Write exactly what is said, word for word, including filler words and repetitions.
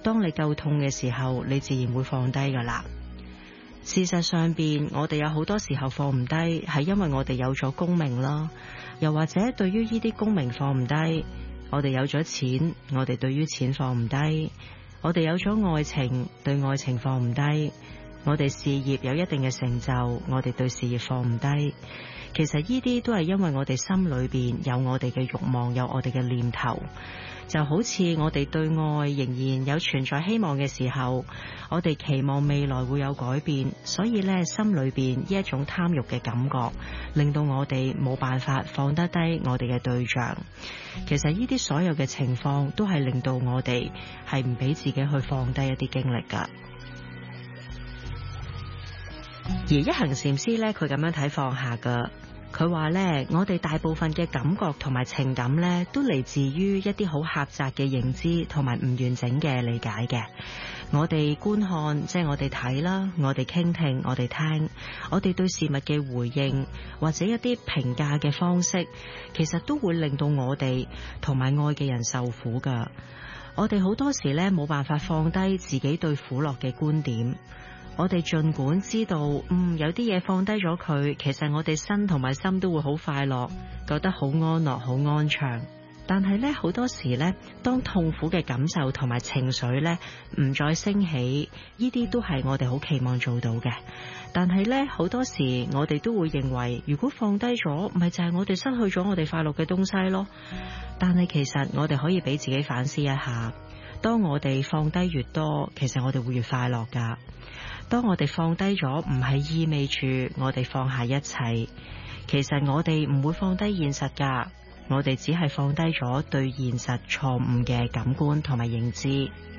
當你夠痛嘅時候，你自然會放低㗎喇。事實上邊，我哋有好多時候放唔低，係因為我哋有咗功名啦，又或者對於呢啲功名放唔低。我哋有咗錢，我哋對於錢放唔低；我哋有咗愛情，對愛情放唔低；我哋事業有一定嘅成就，我哋對事業放唔低。其實呢啲都係因為我哋心裏邊有我哋嘅慾望，有我哋嘅念頭。就好似我哋對愛仍然有存在希望嘅時候，我哋期望未來會有改變，所以呢，心裏邊呢一種貪欲嘅感覺，令到我哋冇辦法放得低我哋嘅對象。其實呢啲所有嘅情況都係令到我哋係唔俾自己去放低一啲經歷㗎。而一行禪師呢，佢咁樣睇放下㗎。佢話呢，我哋大部分嘅感覺同埋情感呢，都嚟自於一啲好狹窄嘅認知同埋唔完整嘅理解嘅。我哋觀看，即係我哋睇啦，我哋傾聽，我哋聽，我哋對事物嘅回應或者一啲評價嘅方式，其實都會令到我哋同埋愛嘅人受苦噶。我哋好多時呢，冇辦法放低自己對苦樂嘅觀點。我哋盡管知道，嗯，有啲嘢放低咗佢，其實我哋身同埋心都會好快樂，覺得好安樂、好安詳。但係咧，好多時咧，當痛苦嘅感受同埋情緒咧唔再升起，呢啲都係我哋好期望做到嘅。但係咧，好多時我哋都會認為，如果放低咗，咪就係我哋失去咗我哋快樂嘅東西咯。但係其實我哋可以俾自己反思一下，當我哋放低越多，其實我哋會越快樂噶。當我哋放低咗，唔係意味住我哋放下一切，其實我哋唔會放低現實噶，我哋只係放低咗對現實錯誤嘅感官同埋認知。